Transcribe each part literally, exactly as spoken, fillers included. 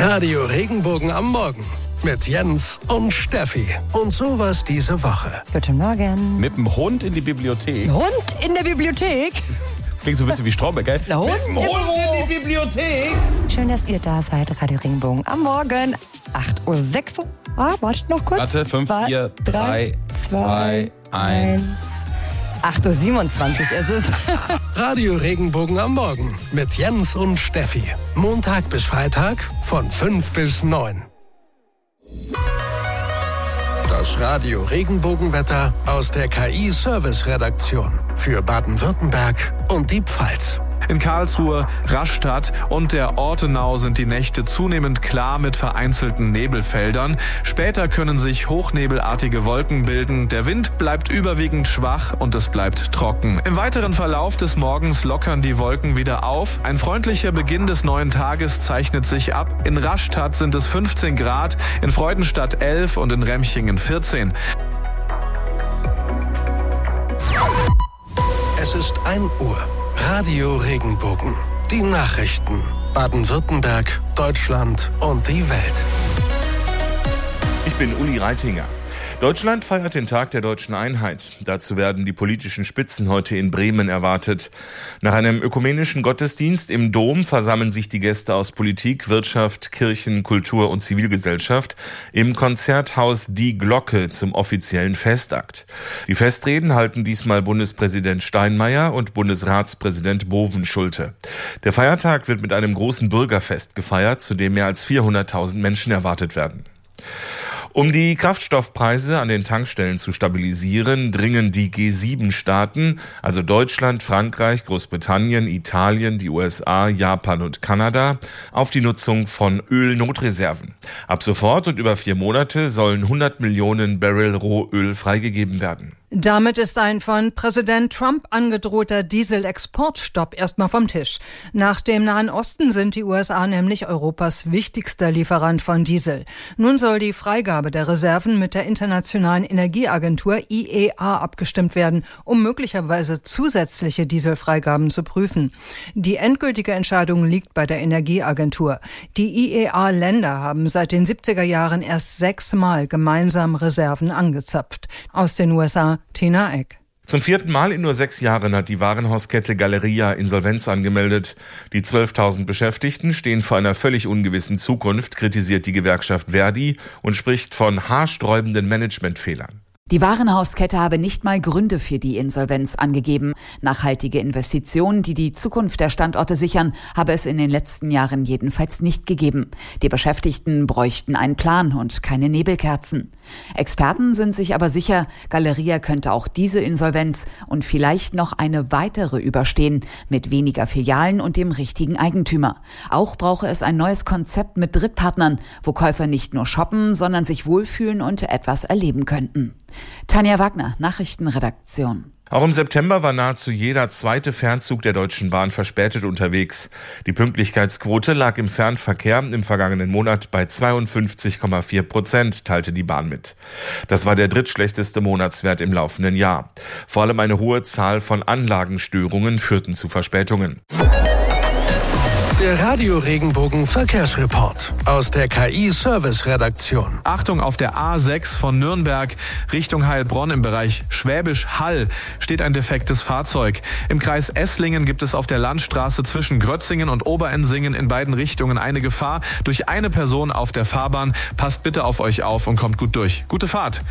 Radio Regenbogen am Morgen mit Jens und Steffi. Und sowas diese Woche. Guten Morgen. Mit dem Hund in die Bibliothek. Hund in der Bibliothek? Das klingt so ein bisschen wie Stromberg, gell? Der Hund, Mit dem Hund in die Bibliothek. Schön, dass ihr da seid. Radio Regenbogen am Morgen. acht Uhr sechs. Ah, wartet noch kurz. Warte, fünf, vier, drei, zwei, eins. acht Uhr siebenundzwanzig ist es. Radio Regenbogen am Morgen mit Jens und Steffi. Montag bis Freitag von fünf bis neun. Das Radio Regenbogenwetter aus der K I-Service-Redaktion für Baden-Württemberg und die Pfalz. In Karlsruhe, Rastatt und der Ortenau sind die Nächte zunehmend klar mit vereinzelten Nebelfeldern. Später können sich hochnebelartige Wolken bilden. Der Wind bleibt überwiegend schwach und es bleibt trocken. Im weiteren Verlauf des Morgens lockern die Wolken wieder auf. Ein freundlicher Beginn des neuen Tages zeichnet sich ab. In Rastatt sind es fünfzehn Grad, in Freudenstadt elf und in Remchingen vierzehn. Es ist ein Uhr. Radio Regenbogen. Die Nachrichten. Baden-Württemberg, Deutschland und die Welt. Ich bin Uli Reitinger. Deutschland feiert den Tag der deutschen Einheit. Dazu werden die politischen Spitzen heute in Bremen erwartet. Nach einem ökumenischen Gottesdienst im Dom versammeln sich die Gäste aus Politik, Wirtschaft, Kirchen, Kultur und Zivilgesellschaft im Konzerthaus Die Glocke zum offiziellen Festakt. Die Festreden halten diesmal Bundespräsident Steinmeier und Bundesratspräsident Bovenschulte. Der Feiertag wird mit einem großen Bürgerfest gefeiert, zu dem mehr als vierhunderttausend Menschen erwartet werden. Um die Kraftstoffpreise an den Tankstellen zu stabilisieren, dringen die G sieben Staaten, also Deutschland, Frankreich, Großbritannien, Italien, die U S A, Japan und Kanada, auf die Nutzung von Ölnotreserven. Ab sofort und über vier Monate sollen hundert Millionen Barrel Rohöl freigegeben werden. Damit ist ein von Präsident Trump angedrohter Dieselexportstopp erstmal vom Tisch. Nach dem Nahen Osten sind die U S A nämlich Europas wichtigster Lieferant von Diesel. Nun soll die Freigabe der Reserven mit der Internationalen Energieagentur I E A abgestimmt werden, um möglicherweise zusätzliche Dieselfreigaben zu prüfen. Die endgültige Entscheidung liegt bei der Energieagentur. Die I E A-Länder haben seit den siebziger Jahren erst sechsmal gemeinsam Reserven angezapft. Aus den U S A Tina Eck. Zum vierten Mal in nur sechs Jahren hat die Warenhauskette Galeria Insolvenz angemeldet. Die zwölftausend Beschäftigten stehen vor einer völlig ungewissen Zukunft, kritisiert die Gewerkschaft Verdi und spricht von haarsträubenden Managementfehlern. Die Warenhauskette habe nicht mal Gründe für die Insolvenz angegeben. Nachhaltige Investitionen, die die Zukunft der Standorte sichern, habe es in den letzten Jahren jedenfalls nicht gegeben. Die Beschäftigten bräuchten einen Plan und keine Nebelkerzen. Experten sind sich aber sicher, Galeria könnte auch diese Insolvenz und vielleicht noch eine weitere überstehen, mit weniger Filialen und dem richtigen Eigentümer. Auch brauche es ein neues Konzept mit Drittpartnern, wo Käufer nicht nur shoppen, sondern sich wohlfühlen und etwas erleben könnten. Tanja Wagner, Nachrichtenredaktion. Auch im September war nahezu jeder zweite Fernzug der Deutschen Bahn verspätet unterwegs. Die Pünktlichkeitsquote lag im Fernverkehr im vergangenen Monat bei zweiundfünfzig Komma vier Prozent, teilte die Bahn mit. Das war der drittschlechteste Monatswert im laufenden Jahr. Vor allem eine hohe Zahl von Anlagenstörungen führten zu Verspätungen. Der Radio Regenbogen Verkehrsreport aus der K I-Service-Redaktion. Achtung, auf der A sechs von Nürnberg Richtung Heilbronn im Bereich Schwäbisch Hall steht ein defektes Fahrzeug. Im Kreis Esslingen gibt es auf der Landstraße zwischen Grötzingen und Oberensingen in beiden Richtungen eine Gefahr durch eine Person auf der Fahrbahn. Passt bitte auf euch auf und kommt gut durch. Gute Fahrt.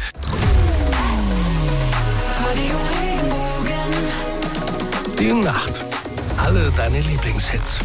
Radio Regenbogen. Die Nacht. Alle deine Lieblingshits.